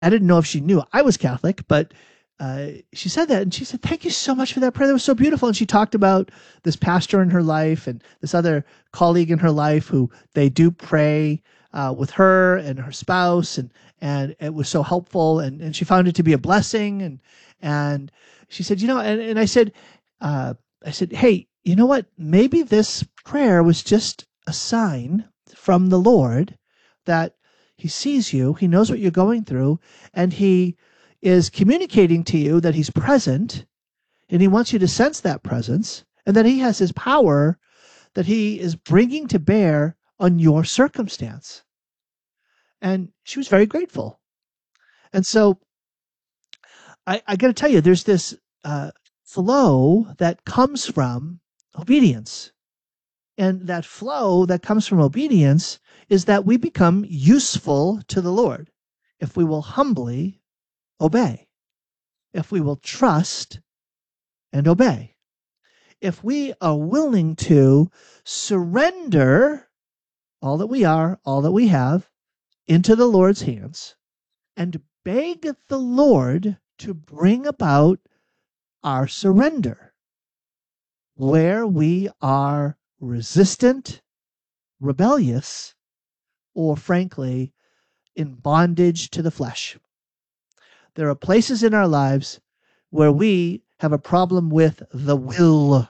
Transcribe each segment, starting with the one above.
I didn't know if she knew I was Catholic, but she said that, and she said, "Thank you so much for that prayer. That was so beautiful." And she talked about this pastor in her life and this other colleague in her life who they do pray with her and her spouse, and it was so helpful, and she found it to be a blessing. And she said, and I said, "Hey, you know what? Maybe this prayer was just a sign from the Lord that He sees you, He knows what you're going through, and He is communicating to you that He's present, and He wants you to sense that presence, and that He has His power that He is bringing to bear on your circumstance." And she was very grateful. And so I got to tell you, there's this flow that comes from obedience. And that flow that comes from obedience is that we become useful to the Lord if we will humbly obey, if we will trust and obey, if we are willing to surrender all that we are, all that we have, into the Lord's hands and beg the Lord to bring about our surrender where we are resistant, rebellious, or frankly, in bondage to the flesh. There are places in our lives where we have a problem with the will.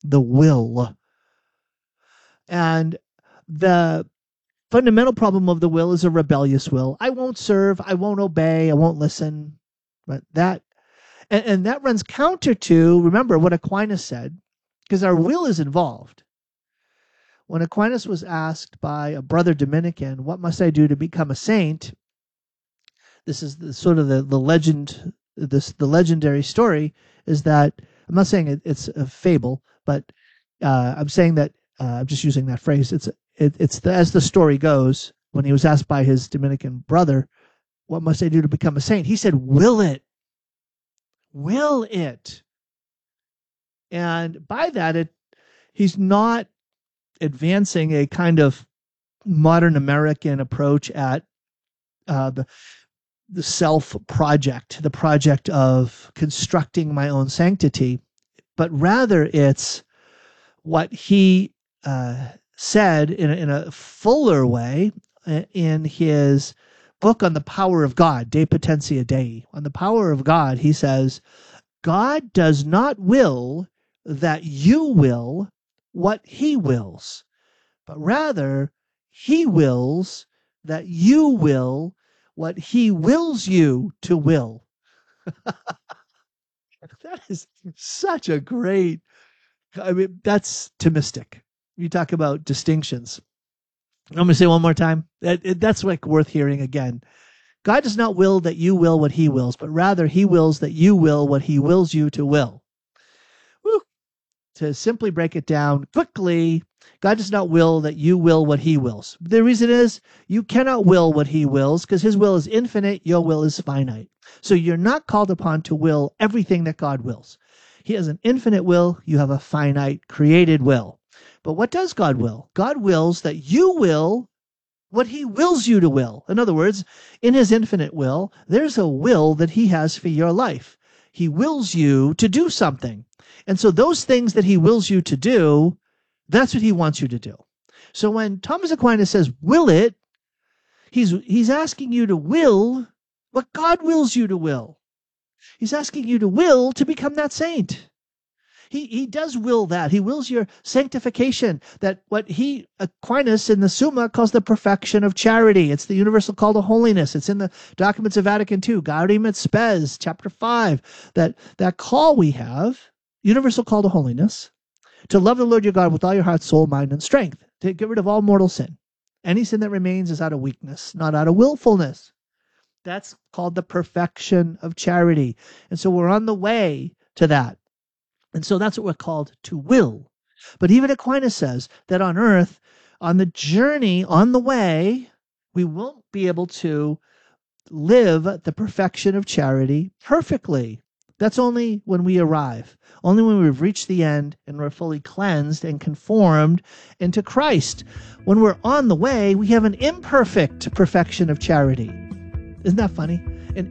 And the fundamental problem of the will is a rebellious will. I won't serve, I won't obey, I won't listen. But that runs counter to, remember what Aquinas said, because our will is involved. When Aquinas was asked by a brother Dominican, "What must I do to become a saint?" This is the legend. The legendary story is that, I'm not saying it's a fable, but I'm saying that I'm just using that phrase. As the story goes, when he was asked by his Dominican brother, "What must I do to become a saint?" He said, "Will it. Will it." And by that, he's not advancing a kind of modern American approach at the self project, the project of constructing my own sanctity, but rather it's what he said in a fuller way in his book on the power of God, De Potentia Dei. On the power of God, he says, God does not will that you will what He wills, but rather He wills that you will what He wills you to will. That is such a great, that's Thomistic. You talk about distinctions. I'm going to say one more time. That's like worth hearing again. God does not will that you will what He wills, but rather He wills that you will what He wills you to will. Woo. To simply break it down quickly, God does not will that you will what He wills. The reason is you cannot will what He wills because His will is infinite, your will is finite. So you're not called upon to will everything that God wills. He has an infinite will, you have a finite created will. But what does God will? God wills that you will what He wills you to will. In other words, in His infinite will, there's a will that He has for your life. He wills you to do something. And so those things that He wills you to do, that's what He wants you to do. So when Thomas Aquinas says, will it, he's asking you to will what God wills you to will. He's asking you to will to become that saint. He does will that. He wills your sanctification, that what Aquinas in the Summa calls the perfection of charity. It's the universal call to holiness. It's in the documents of Vatican II, Gaudium et Spes, chapter 5, that call we have, universal call to holiness, to love the Lord your God with all your heart, soul, mind, and strength, to get rid of all mortal sin. Any sin that remains is out of weakness, not out of willfulness. That's called the perfection of charity. And so we're on the way to that. And so that's what we're called to will. But even Aquinas says that on earth, on the journey, on the way, we won't be able to live the perfection of charity perfectly. That's only when we arrive, only when we've reached the end and we're fully cleansed and conformed into Christ. When we're on the way, we have an imperfect perfection of charity. Isn't that funny?